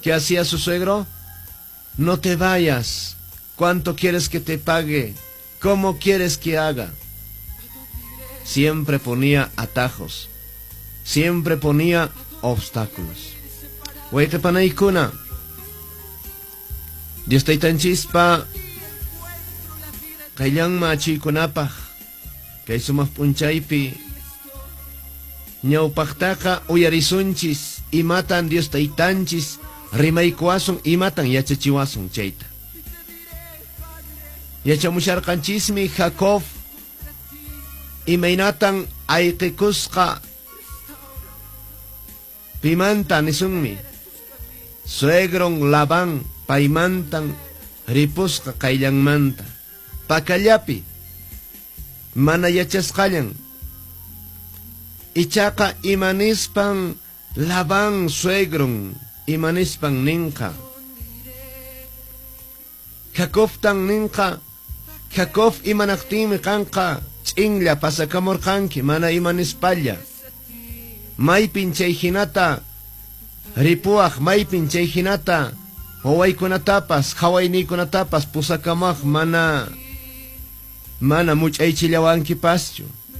¿Qué hacía su suegro? No te vayas. ¿Cuánto quieres que te pague? ¿Cómo quieres que haga? Siempre ponía atajos. Siempre ponía obstáculos. Wayqipanaykuna. Dios taytanchispa qayllanma achiykunapaq kay sumaq p'unchaypi ñawpaqtaqa uyarisunchis imatan Dios taytanchis rimaykuwasun imatan yachachiwasun chayta. Yachamusharqanchismi Jacob imaynatan ayqikusqa pimanta nisunmi suegron Labán paymantan ripusqa qayllanmanta pakallapi mana yachasqallan ichaqa imanispan Labán suegron imanispan ninqa Jacobtan ninqa Jacob imanaqtinmi qanqa ch'inlla pasakamurqanki mana imanispalla maypin chay hinata ripuaq maypin chay hinata wawaykunatapas hawayniykunatapas pusakamaq mana much'aychillawankipaschu.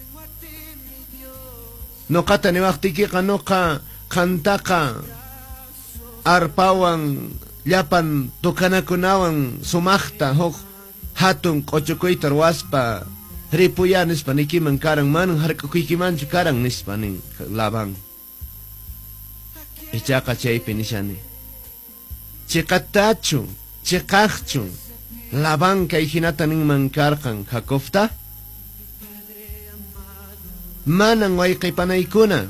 Nuqata niwaqtikiqa nuqa qantaqa arpawan llapan tukanakunawan sumaqta huk hatun q'uchukuyta ruwaspa ripuya nispa nikiman karan manan hark'ukuykimanchu karan nispa nin Labán. Ichaqa chaypi nishani chiqatachu chiqaqchu Labán kay hinata ninman karqan Jacobta manan wayqipanaykuna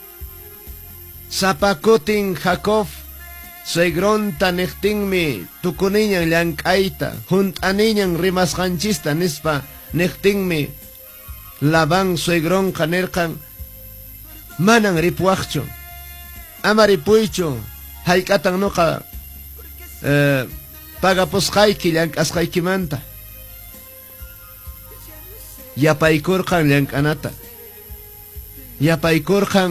sapakutin Jacob suegronta niqtinmi tukuniñan llank'ayta hunt'aniñan rimasqanchista nispa niqtinmi Labán suegronqa nirqan manan ripuwaqchu ama ripuychu hayk'atan nuqa pagapusqayki llank'asqaykimanta yapaykurqan llank'anata yapaykurqan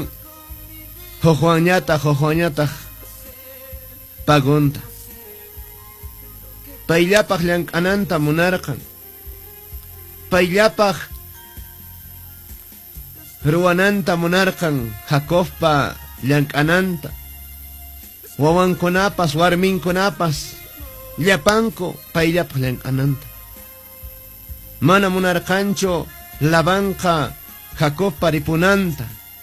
hujuañataq pagunta payllapaq llank'ananta munarqan payllapaq ruwananta munarqan Jacobpa llank'ananta wawankunapas warminkunapas llapanku payllapaq llank'ananta mana munarqanchu Labánqa Jacobpa ripunanta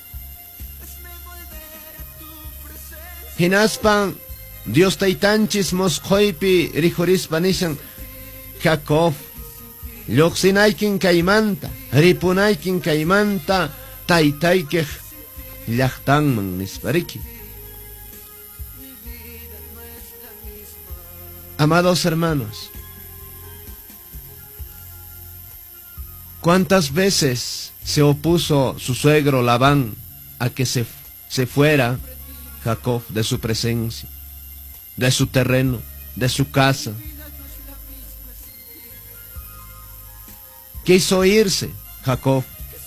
hinaspan Dios taytanchis musquypi rijurispa nishan Jacob lluqsinaykin kaymanta ripunaykin kaymanta taytaykiq llaqtanman nispariki. Amados hermanos, ¿cuántas veces se opuso su suegro Labán a que se fuera Jacob de su presencia, de su terreno, de su casa? Quiso irse Jacob,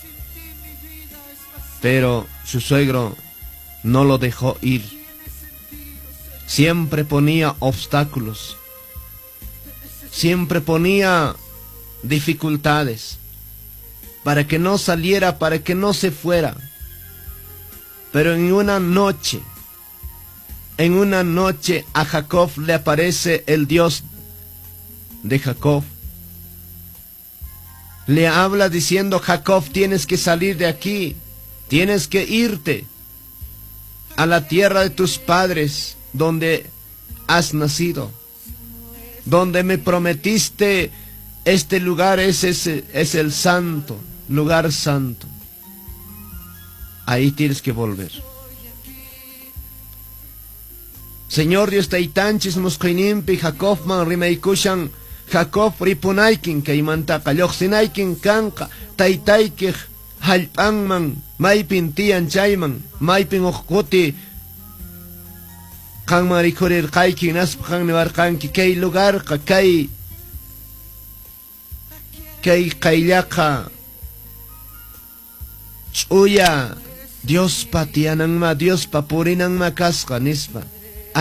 pero su suegro no lo dejó ir. Siempre ponía obstáculos, siempre ponía dificultades para que no saliera, para que no se fuera. Pero en una noche a Jacob le aparece el Dios de Jacob. Le habla diciendo: Jacob, tienes que salir de aquí, tienes que irte a la tierra de tus padres, donde has nacido, donde me prometiste. Este lugar es el santo, lugar santo. Ahí tienes que volver. Señor Dios taytanchis musquyninpi Jacob man rimaykushan Jacob ripunaykin kaymantaqa lluqsinaykin kanqa taytaykiq hallp'anman maypin tiyan chayman maypin uq kuti qanman rikhurirqayki naspa qan niwarqanki kay lugarqa kay qayllaqa ch'uya Diospa tiyananma Diospa purinanma kasqa nispa